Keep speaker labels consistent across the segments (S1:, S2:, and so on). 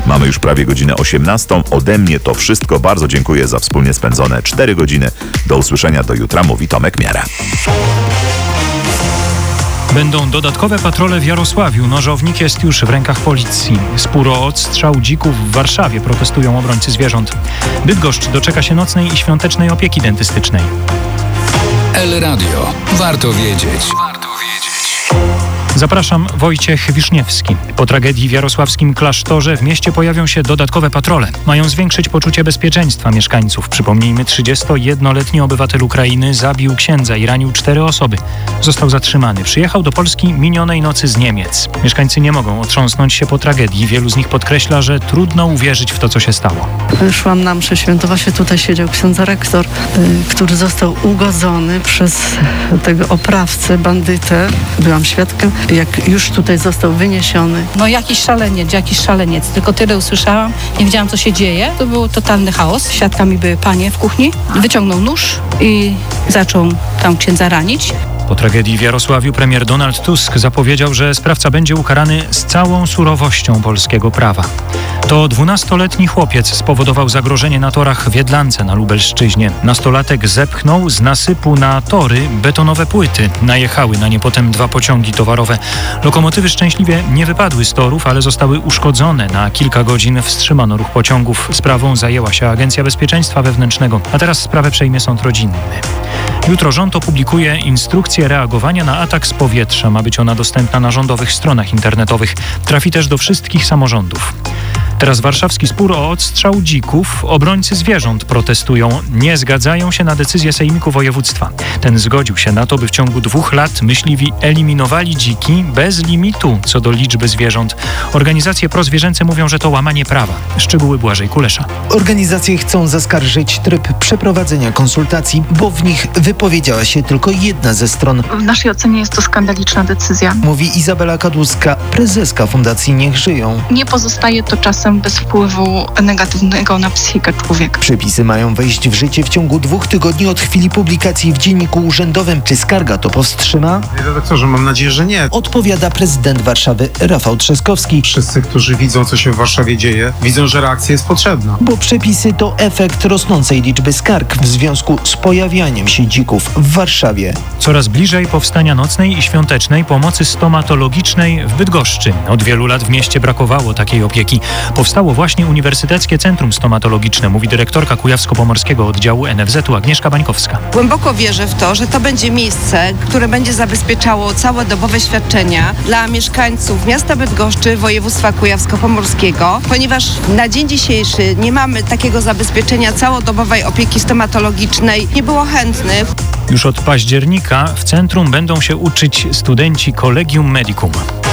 S1: Mamy już prawie godzinę 18. Ode mnie to wszystko. Bardzo dziękuję za wspólnie spędzone 4 godziny. Do usłyszenia do jutra, mówi Tomek Miara.
S2: Będą dodatkowe patrole w Jarosławiu. Nożownik jest już w rękach policji. Spór o odstrzał dzików w Warszawie protestują obrońcy zwierząt. Bydgoszcz doczeka się nocnej i świątecznej opieki dentystycznej.
S3: El Radio. Warto wiedzieć.
S2: Zapraszam, Wojciech Wiszniewski. Po tragedii w jarosławskim klasztorze w mieście pojawią się dodatkowe patrole. Mają zwiększyć poczucie bezpieczeństwa mieszkańców. Przypomnijmy, 31-letni obywatel Ukrainy zabił księdza i ranił 4 osoby. Został zatrzymany. Przyjechał do Polski minionej nocy z Niemiec. Mieszkańcy nie mogą otrząsnąć się po tragedii. Wielu z nich podkreśla, że trudno uwierzyć w to, co się stało.
S4: Szłam na mszę świętą, właśnie tutaj siedział ksiądz rektor, który został ugodzony przez tego oprawcę, bandytę. Byłam świadkiem, jak już tutaj został wyniesiony.
S5: No jakiś szaleniec. Tylko tyle usłyszałam. Nie wiedziałam, co się dzieje. To był totalny chaos. Świadkami były panie w kuchni. Wyciągnął nóż i zaczął tam księdza ranić.
S2: Po tragedii w Jarosławiu premier Donald Tusk zapowiedział, że sprawca będzie ukarany z całą surowością polskiego prawa. To 12-letni chłopiec spowodował zagrożenie na torach w Jedlance na Lubelszczyźnie. Nastolatek zepchnął z nasypu na tory betonowe płyty. Najechały na nie potem 2 pociągi towarowe. Lokomotywy szczęśliwie nie wypadły z torów, ale zostały uszkodzone. Na kilka godzin wstrzymano ruch pociągów. Sprawą zajęła się Agencja Bezpieczeństwa Wewnętrznego, a teraz sprawę przejmie sąd rodzinny. Jutro rząd opublikuje instrukcję reagowania na atak z powietrza. Ma być ona dostępna na rządowych stronach internetowych. Trafi też do wszystkich samorządów. Teraz warszawski spór o odstrzał dzików. Obrońcy zwierząt protestują. Nie zgadzają się na decyzję Sejmiku Województwa. Ten zgodził się na to, by w ciągu 2 lat myśliwi eliminowali dziki bez limitu co do liczby zwierząt. Organizacje prozwierzęce mówią, że to łamanie prawa. Szczegóły Błażej Kulesza.
S6: Organizacje chcą zaskarżyć tryb przeprowadzenia konsultacji, bo w nich wypowiedziała się tylko jedna ze stron.
S7: W naszej ocenie jest to skandaliczna decyzja.
S6: Mówi Izabela Kadłuska, prezeska Fundacji Niech Żyją.
S7: Nie pozostaje to czasem bez wpływu negatywnego na psychikę człowieka.
S6: Przepisy mają wejść w życie w ciągu 2 tygodni od chwili publikacji w Dzienniku Urzędowym. Czy skarga to powstrzyma?
S8: Panie redaktorze, mam nadzieję, że nie.
S6: Odpowiada prezydent Warszawy Rafał Trzaskowski.
S8: Wszyscy, którzy widzą, co się w Warszawie dzieje, widzą, że reakcja jest potrzebna.
S6: Bo przepisy to efekt rosnącej liczby skarg w związku z pojawianiem się dzików w Warszawie.
S2: Coraz bliżej powstania nocnej i świątecznej pomocy stomatologicznej w Bydgoszczy. Od wielu lat w mieście brakowało takiej opieki. Powstało właśnie Uniwersyteckie Centrum Stomatologiczne, mówi dyrektorka Kujawsko-Pomorskiego Oddziału NFZ-u Agnieszka Bańkowska.
S9: Głęboko wierzę w to, że to będzie miejsce, które będzie zabezpieczało całodobowe świadczenia dla mieszkańców miasta Bydgoszczy, województwa kujawsko-pomorskiego, ponieważ na dzień dzisiejszy nie mamy takiego zabezpieczenia całodobowej opieki stomatologicznej. Nie było chętnych.
S2: Już od października w centrum będą się uczyć studenci Collegium Medicum.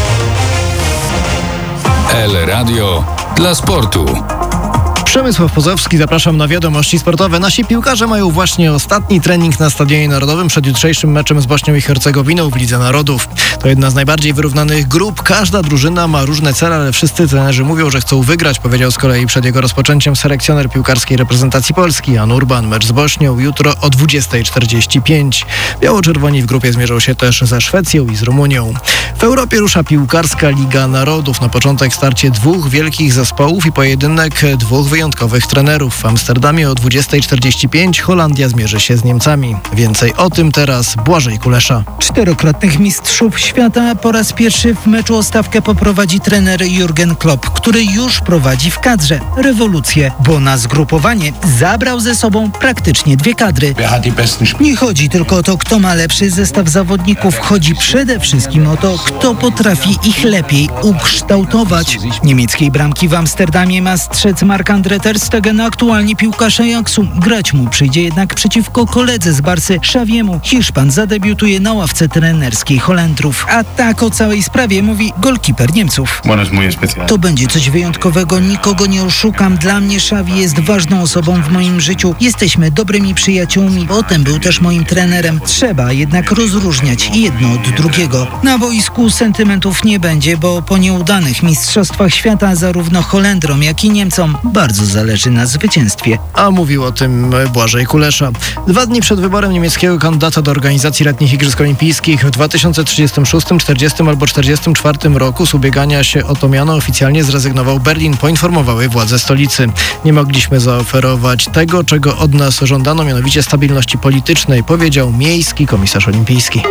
S3: El Radio dla sportu.
S10: Przemysław Pozowski, zapraszam na wiadomości sportowe. Nasi piłkarze mają właśnie ostatni trening na Stadionie Narodowym przed jutrzejszym meczem z Bośnią i Hercegowiną w Lidze Narodów. To jedna z najbardziej wyrównanych grup. Każda drużyna ma różne cele, ale wszyscy trenerzy mówią, że chcą wygrać, powiedział z kolei przed jego rozpoczęciem selekcjoner piłkarskiej reprezentacji Polski Jan Urban. Mecz z Bośnią jutro o 20:45. Biało-czerwoni w grupie zmierzą się też ze Szwecją i z Rumunią. W Europie rusza piłkarska Liga Narodów. Na początek starcie 2 wielkich zespołów i pojedynek 2 wyjątkowych trenerów. W Amsterdamie o 20:45 Holandia zmierzy się z Niemcami. Więcej o tym teraz Błażej Kulesza.
S11: 4-krotnych mistrzów świata po raz pierwszy w meczu o stawkę poprowadzi trener Jurgen Klopp, który już prowadzi w kadrze rewolucję, bo na zgrupowanie zabrał ze sobą praktycznie 2 kadry. Nie chodzi tylko o to, kto ma lepszy zestaw zawodników. Chodzi przede wszystkim o to, kto potrafi ich lepiej ukształtować. Niemieckiej bramki w Amsterdamie ma strzec Marc-André ter Stegen, aktualnie piłkarz Ajaxu. Grać mu przyjdzie jednak przeciwko koledze z Barsy, Xaviemu. Hiszpan zadebiutuje na ławce trenerskiej Holendrów. A tak o całej sprawie mówi golkiper Niemców. To będzie coś wyjątkowego, nikogo nie oszukam. Dla mnie Xavi jest ważną osobą w moim życiu. Jesteśmy dobrymi przyjaciółmi. Potem był też moim trenerem. Trzeba jednak rozróżniać jedno od drugiego. Na boisku sentymentów nie będzie, bo po nieudanych mistrzostwach świata zarówno Holendrom, jak i Niemcom bardzo bardzo zależy na zwycięstwie.
S10: A mówił o tym Błażej Kulesza. 2 dni przed wyborem niemieckiego kandydata do organizacji letnich Igrzysk Olimpijskich w 2036, 40 albo 44 roku z ubiegania się o to miano oficjalnie zrezygnował Berlin, poinformowały władze stolicy. Nie mogliśmy zaoferować tego, czego od nas żądano, mianowicie stabilności politycznej, powiedział miejski komisarz olimpijski.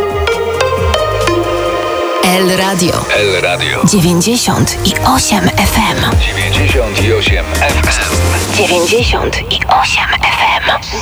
S12: El Radio. 98 FM.
S3: 98 FM.
S12: 98 FM.